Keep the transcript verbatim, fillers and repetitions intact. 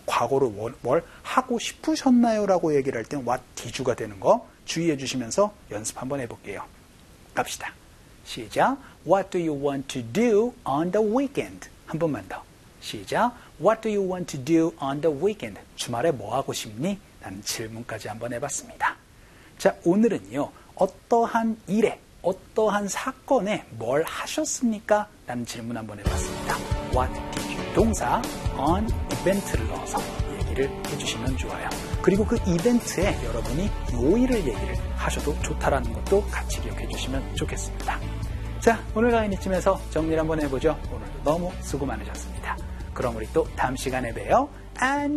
과거로 뭘, 뭘 하고 싶으셨나요? 라고 얘기를 할 때는 what did you가 되는 거 주의해 주시면서 연습 한번 해볼게요. 갑시다. 시작. What do you want to do on the weekend? 한 번만 더. 시작. What do you want to do on the weekend? 주말에 뭐 하고 싶니? 라는 질문까지 한번 해봤습니다. 자, 오늘은요. 어떠한 일에, 어떠한 사건에 뭘 하셨습니까? 라는 질문 한번 해봤습니다. What did you? 동사 on event를 넣어서 얘기를 해주시면 좋아요. 그리고 그 이벤트에 여러분이 요일을 얘기를 하셔도 좋다라는 것도 같이 기억해 주시면 좋겠습니다. 자, 오늘 강의는 이쯤에서 정리를 한번 해보죠. 오늘도 너무 수고 많으셨습니다. 그럼 우리 또 다음 시간에 봬요. 안녕!